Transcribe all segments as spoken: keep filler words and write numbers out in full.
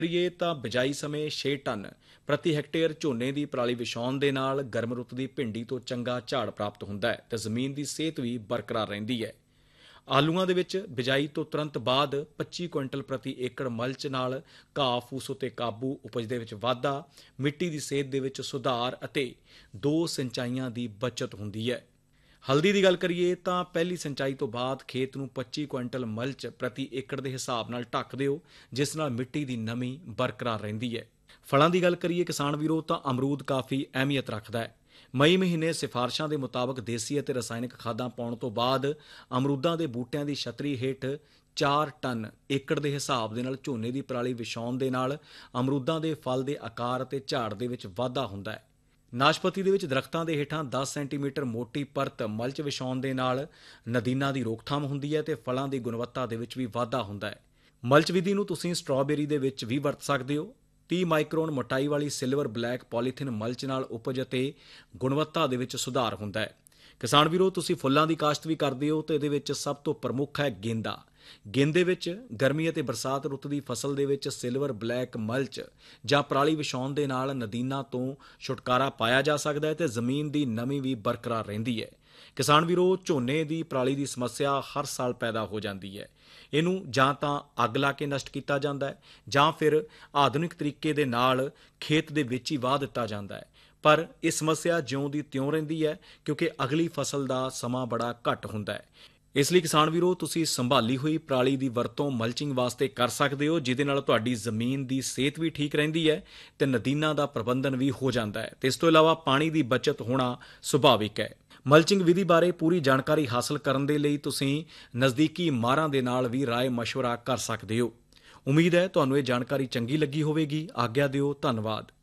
ਕਰੀਏ ਤਾਂ ਬਿਜਾਈ ਸਮੇਂ ਛੇ ਟਨ ਪ੍ਰਤੀ ਹੈਕਟੇਅਰ ਝੋਨੇ ਦੀ ਪਰਾਲੀ ਵਿਛਾਉਣ ਦੇ ਨਾਲ ਗਰਮ ਰੁੱਤ ਦੀ ਭਿੰਡੀ ਤੋਂ ਚੰਗਾ ਝਾੜ ਪ੍ਰਾਪਤ ਹੁੰਦਾ ਹੈ ਤੇ ਜ਼ਮੀਨ ਦੀ ਸਿਹਤ ਵੀ ਬਰਕਰਾਰ ਰਹਿੰਦੀ ਹੈ। ਆਲੂਆਂ ਦੇ ਵਿੱਚ ਬਿਜਾਈ ਤੋਂ ਤੁਰੰਤ ਬਾਅਦ ਪੱਚੀ ਕੁਇੰਟਲ ਪ੍ਰਤੀ ਏਕੜ ਮਲਚ ਨਾਲ ਘਾਹ ਫੂਸ ਉੱਤੇ ਕਾਬੂ, ਉਪਜ ਦੇ ਵਿੱਚ ਵਾਧਾ, ਮਿੱਟੀ ਦੀ ਸਿਹਤ ਦੇ ਵਿੱਚ ਸੁਧਾਰ ਅਤੇ ਦੋ ਸਿੰਚਾਈਆਂ ਦੀ ਬਚਤ ਹੁੰਦੀ ਹੈ। ਹਲਦੀ ਦੀ ਗੱਲ ਕਰੀਏ ਤਾਂ ਪਹਿਲੀ ਸਿੰਚਾਈ ਤੋਂ ਬਾਅਦ ਖੇਤ ਨੂੰ ਪੱਚੀ ਕੁਇੰਟਲ ਮਲਚ ਪ੍ਰਤੀ ਏਕੜ ਦੇ ਹਿਸਾਬ ਨਾਲ ਢੱਕ ਦਿਓ, ਜਿਸ ਨਾਲ ਮਿੱਟੀ ਦੀ ਨਮੀ ਬਰਕਰਾਰ ਰਹਿੰਦੀ ਹੈ। ਫਲਾਂ ਦੀ ਗੱਲ ਕਰੀਏ ਕਿਸਾਨ ਵੀਰੋ ਤਾਂ ਅਮਰੂਦ ਕਾਫੀ ਅਹਿਮੀਅਤ ਰੱਖਦਾ ਹੈ। ਮਈ ਮਹੀਨੇ ਸਿਫਾਰਸ਼ਾਂ ਦੇ ਮੁਤਾਬਕ ਦੇਸੀ ਅਤੇ ਰਸਾਇਣਕ ਖਾਦਾਂ ਪਾਉਣ ਤੋਂ ਬਾਅਦ ਅਮਰੂਦਾਂ ਦੇ ਬੂਟਿਆਂ ਦੀ ਛਤਰੀ ਹੇਠ ਚਾਰ ਟਨ ਏਕੜ ਦੇ ਹਿਸਾਬ ਦੇ ਨਾਲ ਝੋਨੇ ਦੀ ਪਰਾਲੀ ਵਿਛਾਉਣ ਦੇ ਨਾਲ ਅਮਰੂਦਾਂ ਦੇ ਫਲ ਦੇ ਆਕਾਰ ਅਤੇ ਝਾੜ ਦੇ ਵਿੱਚ ਵਾਧਾ ਹੁੰਦਾ ਹੈ। ਨਾਸ਼ਪਤੀ ਦੇ ਵਿੱਚ ਦਰਖਤਾਂ ਦੇ ਹੇਠਾਂ ਦਸ ਸੈਂਟੀਮੀਟਰ ਮੋਟੀ ਪਰਤ ਮਲਚ ਵਿਛਾਉਣ ਦੇ ਨਾਲ ਨਦੀਨਾਂ ਦੀ ਰੋਕਥਾਮ ਹੁੰਦੀ ਹੈ ਤੇ ਫਲਾਂ ਦੀ ਗੁਣਵੱਤਾ ਦੇ ਵਿੱਚ ਵੀ ਵਾਧਾ ਹੁੰਦਾ ਹੈ। ਮਲਚ ਵਿਧੀ ਨੂੰ ਤੁਸੀਂ ਸਟ੍ਰਾਬੇਰੀ ਦੇ ਵਿੱਚ ਵੀ ਵਰਤ ਸਕਦੇ ਹੋ। ਤੀਹ ਮਾਈਕਰੋਨ ਮੋਟਾਈ ਵਾਲੀ ਸਿਲਵਰ ਬਲੈਕ ਪੋਲੀਥਿਨ ਮਲਚ ਨਾਲ ਉਪਜ ਅਤੇ ਗੁਣਵੱਤਾ ਦੇ ਵਿੱਚ ਸੁਧਾਰ ਹੁੰਦਾ ਹੈ। ਕਿਸਾਨ ਵੀਰੋ, ਤੁਸੀਂ ਫੁੱਲਾਂ ਦੀ ਕਾਸ਼ਤ ਵੀ ਕਰਦੇ ਹੋ ਤੇ ਇਹਦੇ ਵਿੱਚ ਸਭ ਤੋਂ ਪ੍ਰਮੁੱਖ ਹੈ ਗੇਂਦਾ। ਗੇਂਦੇ ਵਿੱਚ ਗਰਮੀ ਅਤੇ ਬਰਸਾਤ ਰੁੱਤ ਦੀ ਫਸਲ ਦੇ ਵਿੱਚ ਸਿਲਵਰ ਬਲੈਕ ਮਲਚ ਜਾਂ ਪਰਾਲੀ ਵਿਛਾਉਣ ਦੇ ਨਾਲ ਨਦੀਨਾਂ ਤੋਂ ਛੁਟਕਾਰਾ ਪਾਇਆ ਜਾ ਸਕਦਾ ਹੈ ਤੇ ਜ਼ਮੀਨ ਦੀ ਨਮੀ ਵੀ ਬਰਕਰਾਰ ਰਹਿੰਦੀ ਹੈ। ਕਿਸਾਨ ਵੀਰੋ, ਝੋਨੇ ਦੀ ਪਰਾਲੀ ਦੀ ਸਮੱਸਿਆ ਹਰ ਸਾਲ ਪੈਦਾ ਹੋ ਜਾਂਦੀ ਹੈ। ਇਹਨੂੰ ਜਾਂ ਤਾਂ ਅੱਗ ਲਾ ਕੇ ਨਸ਼ਟ ਕੀਤਾ ਜਾਂਦਾ ਹੈ ਜਾਂ ਫਿਰ ਆਧੁਨਿਕ ਤਰੀਕੇ ਦੇ ਨਾਲ ਖੇਤ ਦੇ ਵਿੱਚ ਹੀ ਵਾਹ ਦਿੱਤਾ ਜਾਂਦਾ ਹੈ। ਪਰ ਇਹ ਸਮੱਸਿਆ ਜਿਉਂ ਦੀ ਤਿਉਂ ਰਹਿੰਦੀ ਹੈ ਕਿਉਂਕਿ ਅਗਲੀ ਫਸਲ ਦਾ ਸਮਾਂ ਬੜਾ ਘੱਟ ਹੁੰਦਾ ਹੈ। ਇਸ ਲਈ ਕਿਸਾਨ ਵੀਰੋ, ਤੁਸੀਂ ਸੰਭਾਲੀ ਹੋਈ ਪਰਾਲੀ ਦੀ ਵਰਤੋਂ ਮਲਚਿੰਗ ਵਾਸਤੇ ਕਰ ਸਕਦੇ ਹੋ, ਜਿਹਦੇ ਨਾਲ ਤੁਹਾਡੀ ਜ਼ਮੀਨ ਦੀ ਸਿਹਤ ਵੀ ਠੀਕ ਰਹਿੰਦੀ ਹੈ ਤੇ ਨਦੀਨਾਂ ਦਾ ਪ੍ਰਬੰਧਨ ਵੀ ਹੋ ਜਾਂਦਾ ਹੈ ਤੇ ਇਸ ਤੋਂ ਇਲਾਵਾ ਪਾਣੀ ਦੀ ਬਚਤ ਹੋਣਾ ਸੁਭਾਵਿਕ ਹੈ। ਮਲਚਿੰਗ ਵਿਧੀ ਬਾਰੇ ਪੂਰੀ ਜਾਣਕਾਰੀ ਹਾਸਲ ਕਰਨ ਦੇ ਲਈ ਤੁਸੀਂ ਨਜ਼ਦੀਕੀ ਮਾਹਰਾਂ ਦੇ ਨਾਲ ਵੀ ਰਾਏ ਮਸ਼ਵਰਾ ਕਰ ਸਕਦੇ ਹੋ। ਉਮੀਦ ਹੈ ਤੁਹਾਨੂੰ ਇਹ ਜਾਣਕਾਰੀ ਚੰਗੀ ਲੱਗੀ ਹੋਵੇਗੀ। ਆਗਿਆ ਦਿਓ। ਧੰਨਵਾਦ।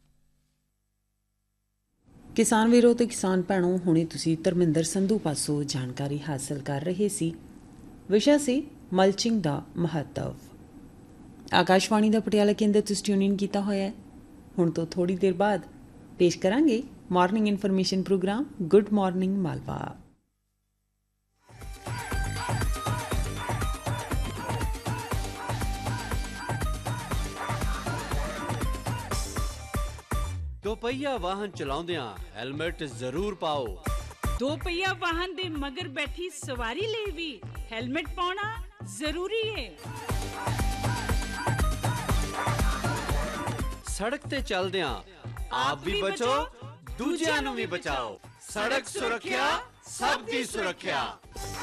ਕਿਸਾਨ ਵੀਰੋ ਤੇ ਕਿਸਾਨ ਭੈਣੋ, ਹੁਣੇ ਤੁਸੀਂ ਧਰਮਿੰਦਰ ਸੰਧੂ ਪਾਸੋਂ ਜਾਣਕਾਰੀ ਹਾਸਲ ਕਰ ਰਹੇ ਸੀ। ਵਿਸ਼ਾ ਸੀ ਮਲਚਿੰਗ ਦਾ ਮਹੱਤਵ। ਆਕਾਸ਼ਵਾਣੀ ਦਾ ਪਟਿਆਲਾ ਕੇਂਦਰ ਤੋਂ ਟਿਊਨ ਇਨ ਕੀਤਾ ਹੋਇਆ ਹੈ। ਹੁਣ ਤੋਂ ਥੋੜੀ ਦੇਰ ਬਾਅਦ ਪੇਸ਼ ਕਰਾਂਗੇ morning information programme good morning Malwa. ਦੋਪਹੀਆ ਵਾਹਨ ਚਲਾਉਂਦਿਆਂ ਹੈਲਮਟ ਜ਼ਰੂਰ ਪਾਓ। ਦੋਪਹੀਆ ਵਾਹਨ ਦੇ ਮਗਰ ਬੈਠੀ ਸਵਾਰੀ ਲਈ ਵੀ ਹੈਲਮਟ ਪਾਉਣਾ ਜ਼ਰੂਰੀ ਹੈ। ਸੜਕ ਤੇ ਚੱਲਦਿਆਂ ਆਪ ਵੀ ਬਚੋ, ਦੂਜਿਆਂ ਨੂੰ ਵੀ ਬਚਾਓ। ਸੜਕ ਸੁਰੱਖਿਆ, ਸਭ ਦੀ ਸੁਰੱਖਿਆ।